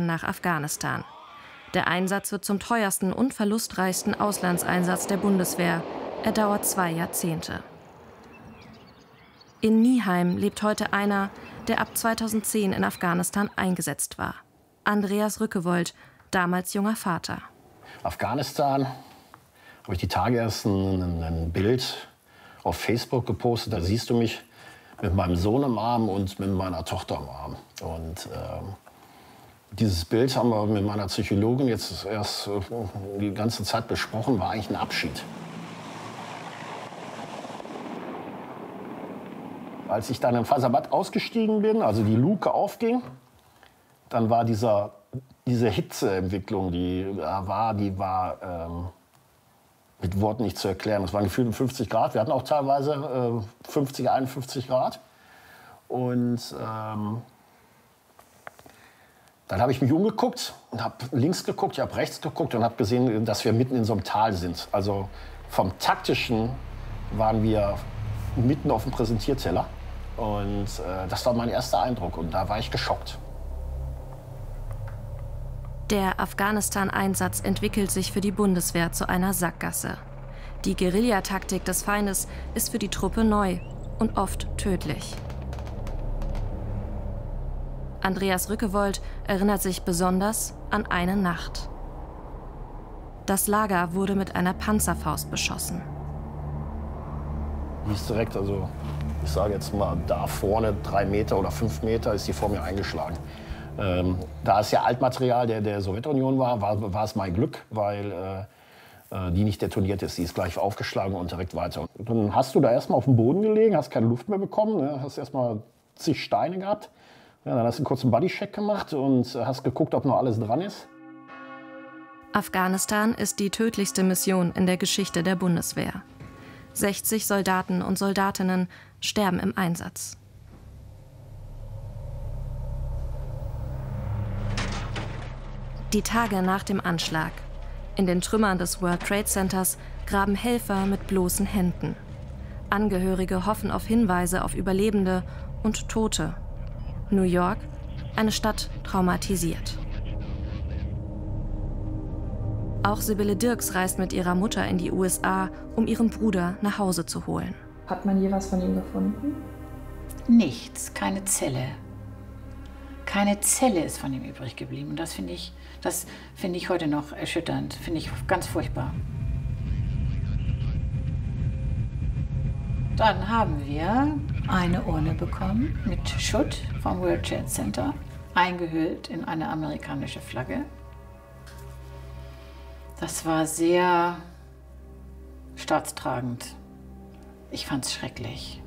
nach Afghanistan. Der Einsatz wird zum teuersten und verlustreichsten Auslandseinsatz der Bundeswehr. Er dauert 2 Jahrzehnte. In Nieheim lebt heute einer, der ab 2010 in Afghanistan eingesetzt war. Andreas Rückewold, damals junger Vater. Afghanistan, habe ich die Tage erst ein Bild auf Facebook gepostet. Da siehst du mich mit meinem Sohn im Arm und mit meiner Tochter im Arm. Und dieses Bild haben wir mit meiner Psychologin jetzt erst die ganze Zeit besprochen, war eigentlich ein Abschied. Als ich dann in Faisabad ausgestiegen bin, also die Luke aufging, dann war diese Hitzeentwicklung, die war mit Worten nicht zu erklären. Es waren gefühlt 50 Grad. Wir hatten auch teilweise 50, 51 Grad. Und dann habe ich mich umgeguckt und habe links geguckt, ich habe rechts geguckt und habe gesehen, dass wir mitten in so einem Tal sind. Also vom Taktischen waren wir mitten auf dem Präsentierteller. Und das war mein erster Eindruck und da war ich geschockt. Der Afghanistan-Einsatz entwickelt sich für die Bundeswehr zu einer Sackgasse. Die Guerillataktik des Feindes ist für die Truppe neu und oft tödlich. Andreas Rückewold erinnert sich besonders an eine Nacht. Das Lager wurde mit einer Panzerfaust beschossen. Die ist direkt, also ich sage jetzt mal, da vorne 3 Meter oder 5 Meter ist die vor mir eingeschlagen. Da es ja Altmaterial der Sowjetunion war es mein Glück, weil die nicht detoniert ist. Die ist gleich aufgeschlagen und direkt weiter. Und dann hast du da erstmal auf dem Boden gelegen, hast keine Luft mehr bekommen, ne? Hast erstmal zig Steine gehabt. Ja, dann hast du einen kurzen Bodycheck gemacht und hast geguckt, ob noch alles dran ist. Afghanistan ist die tödlichste Mission in der Geschichte der Bundeswehr. 60 Soldaten und Soldatinnen sterben im Einsatz. Die Tage nach dem Anschlag. In den Trümmern des World Trade Centers graben Helfer mit bloßen Händen. Angehörige hoffen auf Hinweise auf Überlebende und Tote. New York, eine Stadt traumatisiert. Auch Sibylle Dirks reist mit ihrer Mutter in die USA, um ihren Bruder nach Hause zu holen. Hat man je was von ihm gefunden? Nichts, keine Zelle. Keine Zelle ist von ihm übrig geblieben. Und das finde ich heute noch erschütternd, finde ich ganz furchtbar. Dann haben wir eine Urne bekommen mit Schutt vom World Trade Center, eingehüllt in eine amerikanische Flagge. Das war sehr staatstragend. Ich fand's schrecklich.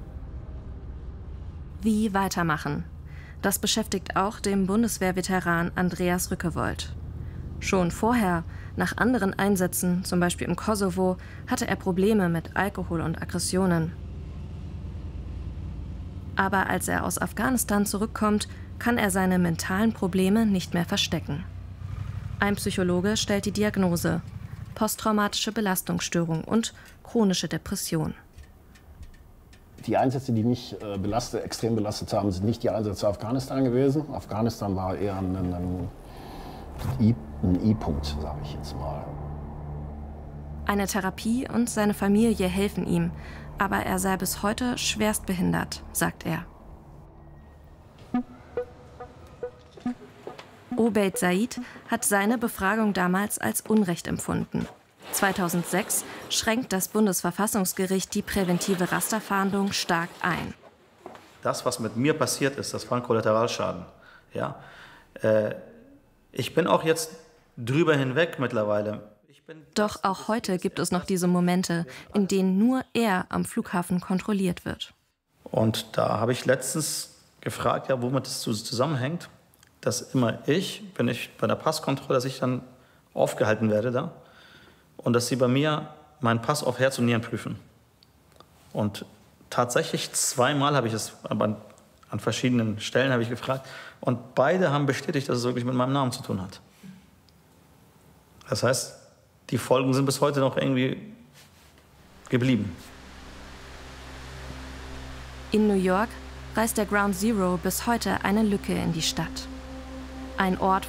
Wie weitermachen? Das beschäftigt auch den Bundeswehrveteran Andreas Rückewold. Schon vorher, nach anderen Einsätzen, zum Beispiel im Kosovo, hatte er Probleme mit Alkohol und Aggressionen. Aber als er aus Afghanistan zurückkommt, kann er seine mentalen Probleme nicht mehr verstecken. Ein Psychologe stellt die Diagnose: posttraumatische Belastungsstörung und chronische Depression. Die Einsätze, die mich extrem belastet haben, sind nicht die Einsätze in Afghanistan gewesen. Afghanistan war eher ein I-Punkt, sage ich jetzt mal. Eine Therapie und seine Familie helfen ihm, aber er sei bis heute schwerst behindert, sagt er. Obeid Said hat seine Befragung damals als Unrecht empfunden. 2006 schränkt das Bundesverfassungsgericht die präventive Rasterfahndung stark ein. Das, was mit mir passiert ist, das war ein Kollateralschaden. Ja? Ich bin auch jetzt drüber hinweg mittlerweile. Doch auch heute gibt es noch diese Momente, in denen nur er am Flughafen kontrolliert wird. Und da habe ich letztens gefragt, ja, womit das zusammenhängt, dass immer wenn ich bei der Passkontrolle, dass ich dann aufgehalten werde da und dass sie bei mir meinen Pass auf Herz und Nieren prüfen. Und tatsächlich 2-mal habe ich es, aber an verschiedenen Stellen habe ich gefragt und beide haben bestätigt, dass es wirklich mit meinem Namen zu tun hat. Das heißt, die Folgen sind bis heute noch irgendwie geblieben. In New York reißt der Ground Zero bis heute eine Lücke in die Stadt. Ein Ort